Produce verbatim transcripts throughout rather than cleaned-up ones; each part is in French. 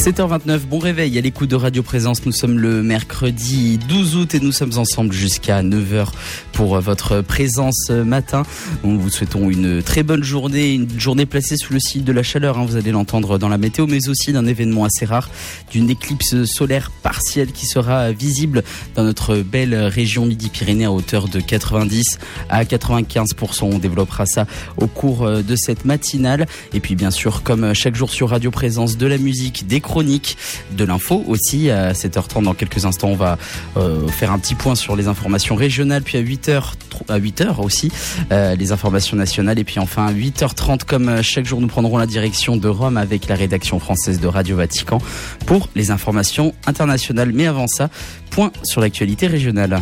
sept heures vingt-neuf, bon réveil à l'écoute de Radio Présence. Nous sommes le mercredi douze août et nous sommes ensemble jusqu'à neuf heures pour votre présence matin. Nous vous souhaitons une très bonne journée, une journée placée sous le signe de la chaleur. Hein, vous allez l'entendre dans la météo, mais aussi d'un événement assez rare, d'une éclipse solaire partielle qui sera visible dans notre belle région Midi-Pyrénées à hauteur de quatre-vingt-dix à quatre-vingt-quinze pour cent. On développera ça au cours de cette matinale. Et puis bien sûr, comme chaque jour sur Radio Présence, de la musique, des chroniques, de l'info aussi. À sept heures trente, dans quelques instants, on va euh, faire un petit point sur les informations régionales. Puis à huit heures, à huit heures aussi, euh, les informations nationales. Et puis enfin, à huit heures trente, comme chaque jour, nous prendrons la direction de Rome avec la rédaction française de Radio Vatican pour les informations internationales. Mais avant ça, point sur l'actualité régionale.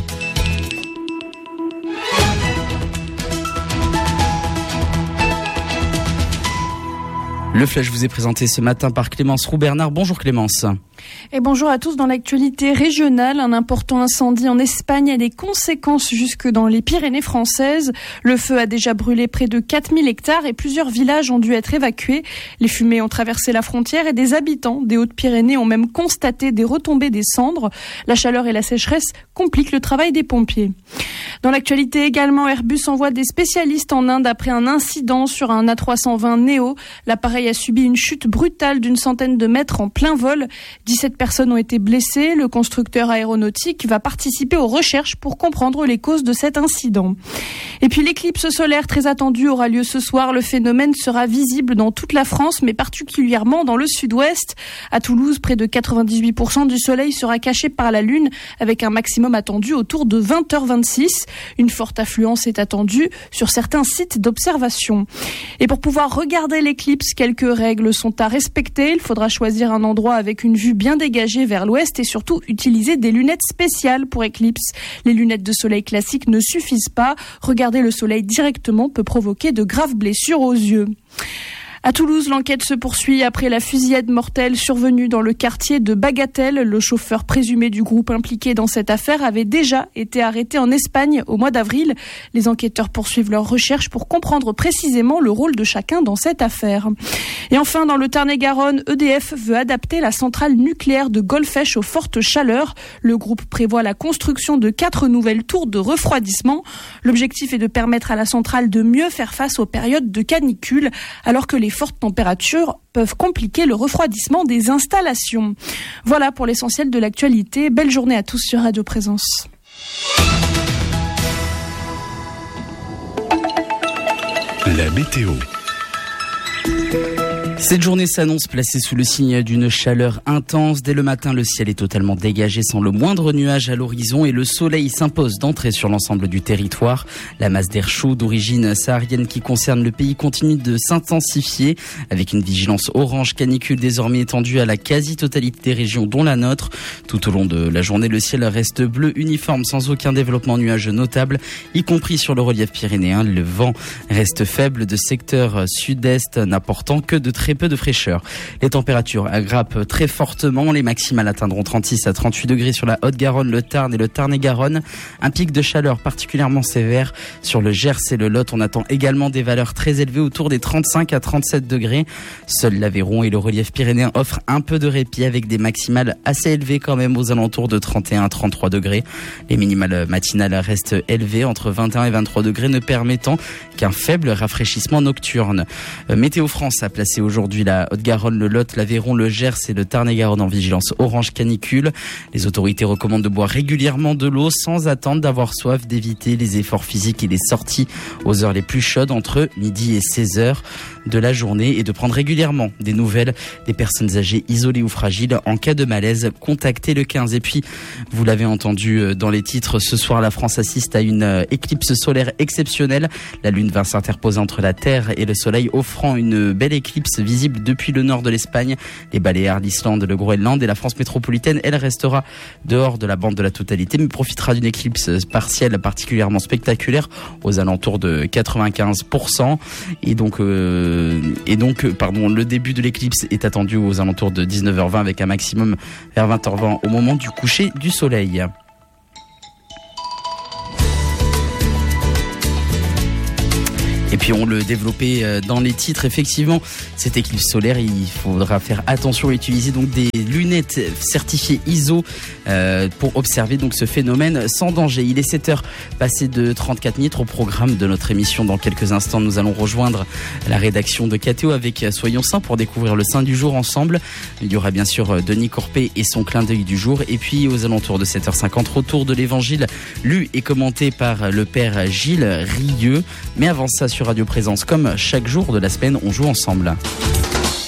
Le flash vous est présenté ce matin par Clémence Roux-Bernard. Bonjour Clémence. Et bonjour à tous. Dans l'actualité régionale, un important incendie en Espagne a des conséquences jusque dans les Pyrénées françaises. Le feu a déjà brûlé près de quatre mille hectares et plusieurs villages ont dû être évacués. Les fumées ont traversé la frontière et des habitants des Hautes-Pyrénées ont même constaté des retombées des cendres. La chaleur et la sécheresse compliquent le travail des pompiers. Dans l'actualité également, Airbus envoie des spécialistes en Inde après un incident sur un A trois cent vingt Neo. L'appareil a subi une chute brutale d'une centaine de mètres en plein vol. dix-sept personnes ont été blessées. Le constructeur aéronautique va participer aux recherches pour comprendre les causes de cet incident. Et puis l'éclipse solaire très attendue aura lieu ce soir. Le phénomène sera visible dans toute la France, mais particulièrement dans le sud-ouest. À Toulouse, près de quatre-vingt-dix-huit pour cent du soleil sera caché par la lune, avec un maximum attendu autour de vingt heures vingt-six. Une forte affluence est attendue sur certains sites d'observation. Et pour pouvoir regarder l'éclipse, quelques règles sont à respecter. Il faudra choisir un endroit avec une vue bien dégagée vers l'ouest et surtout utiliser des lunettes spéciales pour éclipse. Les lunettes de soleil classiques ne suffisent pas. Regarder le soleil directement peut provoquer de graves blessures aux yeux. À Toulouse, l'enquête se poursuit après la fusillade mortelle survenue dans le quartier de Bagatelle. Le chauffeur présumé du groupe impliqué dans cette affaire avait déjà été arrêté en Espagne au mois d'avril. Les enquêteurs poursuivent leurs recherches pour comprendre précisément le rôle de chacun dans cette affaire. Et enfin, dans le Tarn-et-Garonne, E D F veut adapter la centrale nucléaire de Golfech aux fortes chaleurs. Le groupe prévoit la construction de quatre nouvelles tours de refroidissement. L'objectif est de permettre à la centrale de mieux faire face aux périodes de canicule, alors que les Les fortes températures peuvent compliquer le refroidissement des installations. Voilà pour l'essentiel de l'actualité. Belle journée à tous sur Radio Présence. La météo. Cette journée s'annonce placée sous le signe d'une chaleur intense. Dès le matin, le ciel est totalement dégagé sans le moindre nuage à l'horizon et le soleil s'impose d'entrer sur l'ensemble du territoire. La masse d'air chaud d'origine saharienne qui concerne le pays continue de s'intensifier avec une vigilance orange canicule désormais étendue à la quasi-totalité des régions dont la nôtre. Tout au long de la journée, le ciel reste bleu uniforme sans aucun développement nuageux notable, y compris sur le relief pyrénéen. Le vent reste faible de secteur sud-est, n'apportant que de très peu de fraîcheur. Les températures grimpent très fortement. Les maximales atteindront trente-six à trente-huit degrés sur la Haute-Garonne, le Tarn et le Tarn-et-Garonne. Un pic de chaleur particulièrement sévère sur le Gers et le Lot. On attend également des valeurs très élevées autour des trente-cinq à trente-sept degrés. Seul l'Aveyron et le relief pyrénéen offrent un peu de répit avec des maximales assez élevées quand même aux alentours de trente et un à trente-trois degrés. Les minimales matinales restent élevées entre vingt et un et vingt-trois degrés, ne permettant qu'un faible rafraîchissement nocturne. Euh, Météo France a placé aujourd'hui Aujourd'hui, la Haute-Garonne, le Lot, l'Aveyron, le Gers et le Tarn-et-Garonne en vigilance orange canicule. Les autorités recommandent de boire régulièrement de l'eau sans attendre d'avoir soif, d'éviter les efforts physiques et les sorties aux heures les plus chaudes entre midi et seize heures de la journée et de prendre régulièrement des nouvelles des personnes âgées, isolées ou fragiles. En cas de malaise, contactez le quinze. Et puis, vous l'avez entendu dans les titres, ce soir, la France assiste à une éclipse solaire exceptionnelle. La Lune va s'interposer entre la Terre et le Soleil, offrant une belle éclipse visible depuis le nord de l'Espagne, les Baléares, l'Islande, le Groenland et la France métropolitaine. Elle restera dehors de la bande de la totalité, mais profitera d'une éclipse partielle particulièrement spectaculaire aux alentours de quatre-vingt-quinze pour cent. Et donc, euh, et donc, pardon, le début de l'éclipse est attendu aux alentours de dix-neuf heures vingt avec un maximum vers vingt heures vingt au moment du coucher du soleil. Et puis on le développait dans les titres, effectivement, cette éclipse solaire, il faudra faire attention à utiliser donc des lunettes certifiées I S O euh, pour observer donc ce phénomène sans danger. Il est sept heures passées de trente-quatre minutes. Au programme de notre émission, dans quelques instants, nous allons rejoindre la rédaction de K T O avec Soyons Saints pour découvrir le Saint du jour ensemble. Il y aura bien sûr Denis Corpé et son clin d'œil du jour. Et puis aux alentours de sept heures cinquante, retour de l'évangile lu et commenté par le père Gilles Rieux. Mais avant ça, sur Radio Présence, comme chaque jour de la semaine, on joue ensemble.